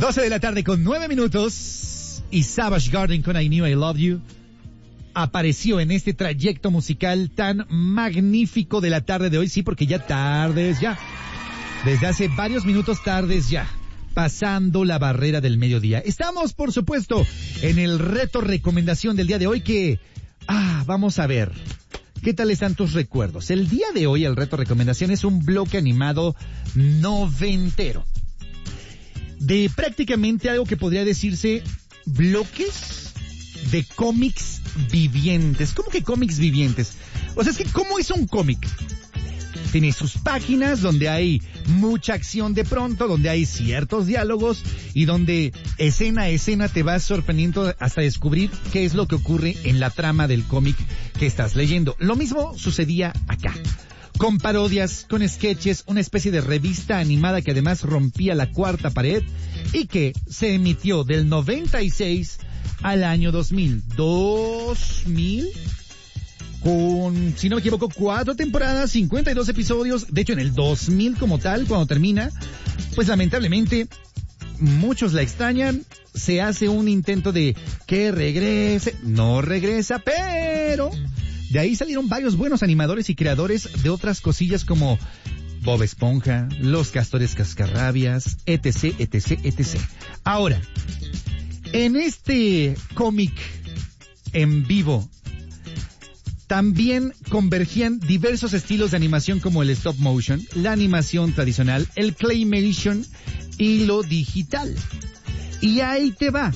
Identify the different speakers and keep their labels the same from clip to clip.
Speaker 1: 12 de la tarde con 9 minutos y Savage Garden con I Knew I Love You apareció en este trayecto musical tan magnífico de la tarde de hoy. Sí, porque ya tardes ya. Desde hace varios minutos tardes ya. Pasando la barrera del mediodía. Estamos, por supuesto, en el reto recomendación del día de hoy que... vamos a ver. ¿Qué tal están tus recuerdos? El día de hoy el reto recomendación es un bloque animado noventero. De prácticamente algo que podría decirse bloques de cómics vivientes. ¿Cómo que cómics vivientes? O sea, es que ¿cómo es un cómic? Tiene sus páginas donde hay mucha acción de pronto, donde hay ciertos diálogos y donde escena a escena te vas sorprendiendo hasta descubrir qué es lo que ocurre en la trama del cómic que estás leyendo. Lo mismo sucedía acá. Con parodias, con sketches, una especie de revista animada que además rompía la cuarta pared y que se emitió del 96 al año 2000. 2000 con, si no me equivoco, 4 temporadas, 52 episodios. De hecho, en el 2000 como tal, cuando termina, pues lamentablemente muchos la extrañan. Se hace un intento de que regrese, no regresa, pero de ahí salieron varios buenos animadores y creadores de otras cosillas como Bob Esponja, Los Castores Cascarrabias, etc, etc, etc. Ahora, en este cómic en vivo también convergían diversos estilos de animación como el stop motion, la animación tradicional, el claymation y lo digital. Y ahí te va.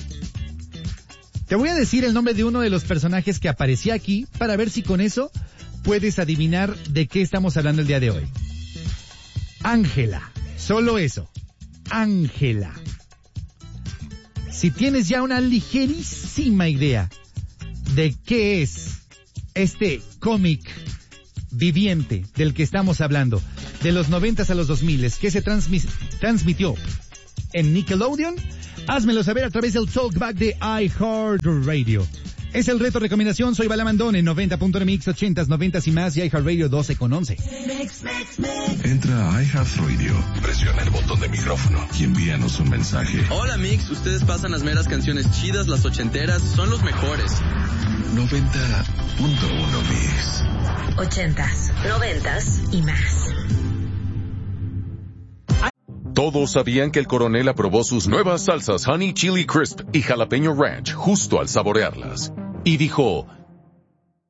Speaker 1: Te voy a decir el nombre de uno de los personajes que aparecía aquí para ver si con eso puedes adivinar de qué estamos hablando el día de hoy. Ángela. Solo eso. Ángela. Si tienes ya una ligerísima idea de qué es este cómic viviente del que estamos hablando, de los 90s a los 2000s, que se transmitió en Nickelodeon, házmelo saber a través del Talkback de iHeartRadio. Es el reto recomendación, soy Balamandón en 90.9 Mix, 80s, 90s y más, y iHeartRadio 12.11.
Speaker 2: Entra a iHeartRadio, presiona el botón de micrófono y envíanos un mensaje.
Speaker 3: Hola Mix, ustedes pasan las meras canciones chidas, las ochenteras, son los mejores.
Speaker 2: 90.1 Mix.
Speaker 4: 80s, 90s y más.
Speaker 5: Todos sabían que el coronel aprobó sus nuevas salsas Honey Chili Crisp y Jalapeño Ranch justo al saborearlas. Y dijo,